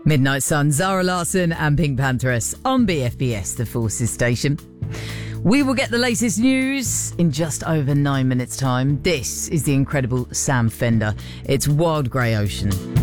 Midnight Sun, Zara Larsson and Pink Pantheress on BFBS, the Forces station. We will get the latest news in just over 9 minutes' time. This is the incredible Sam Fender. It's Wild Grey Ocean.